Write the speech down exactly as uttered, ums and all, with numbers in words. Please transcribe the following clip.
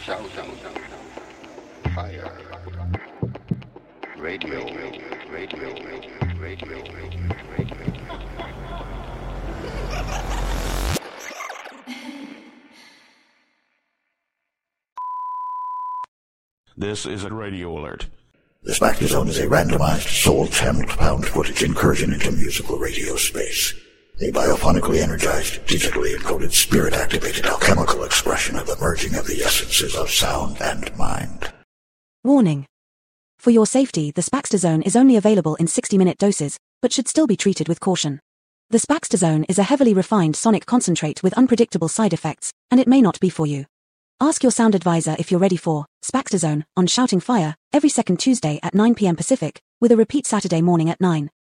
shouting, fire, radio, radio, radio, radio, radio, radio. This is a radio alert. The Spectre Zone is a randomized, soul-channeled found footage incursion into musical radio space. A biophonically energized, digitally encoded, spirit-activated alchemical expression of the merging of the essences of sound and mind. Warning. For your safety, the Spaxter Zone is only available in sixty-minute doses, but should still be treated with caution. The Spaxter Zone is a heavily refined sonic concentrate with unpredictable side effects, and it may not be for you. Ask your sound advisor if you're ready for Spaxter Zone on Shouting Fire every second Tuesday at nine p.m. Pacific, with a repeat Saturday morning at nine.